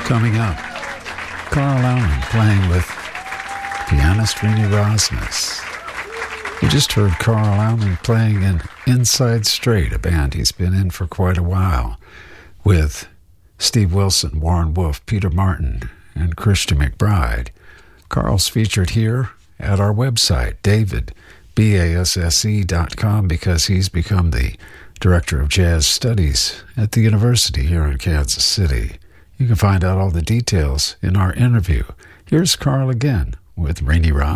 Coming up, Carl Allen playing with pianist Rennie Rosnes. We just heard Carl Allen playing in Inside Straight, a band he's been in for quite a while, with Steve Wilson, Warren Wolf, Peter Martin, and Christian McBride. Carl's featured here at our website, davidbasse.com, because he's become the Director of Jazz Studies at the university here in Kansas City. You can find out all the details in our interview. Here's Carl again with Rennie Rosnes.